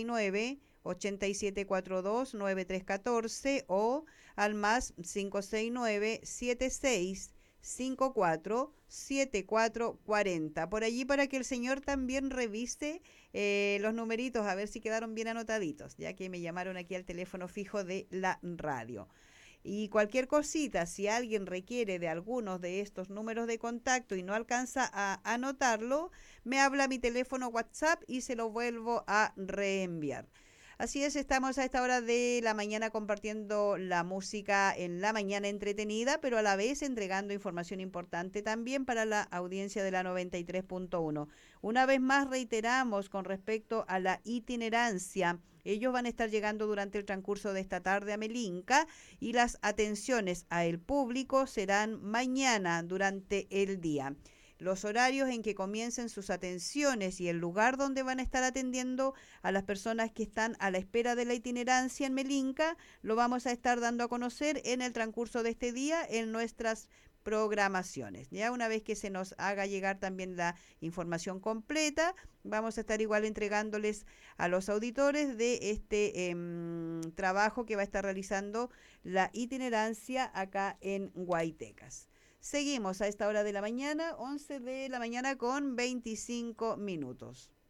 987429314 o al más 569-7654-7440. Por allí para que el señor también revise los numeritos, a ver si quedaron bien anotaditos, ya que me llamaron aquí al teléfono fijo de la radio. Y cualquier cosita, si alguien requiere de algunos de estos números de contacto y no alcanza a anotarlo, me habla a mi teléfono WhatsApp y se lo vuelvo a reenviar. Así es, estamos a esta hora de la mañana compartiendo la música en la mañana entretenida, pero a la vez entregando información importante también para la audiencia de la 93.1. Una vez más reiteramos con respecto a la itinerancia. Ellos van a estar llegando durante el transcurso de esta tarde a Melinca y las atenciones al público serán mañana durante el día. Los horarios en que comiencen sus atenciones y el lugar donde van a estar atendiendo a las personas que están a la espera de la itinerancia en Melinca, lo vamos a estar dando a conocer en el transcurso de este día en nuestras programaciones. Ya una vez que se nos haga llegar también la información completa, vamos a estar igual entregándoles a los auditores de este trabajo que va a estar realizando la itinerancia acá en Guaytecas. Seguimos a esta hora de la mañana, 11 de la mañana con 25 minutos.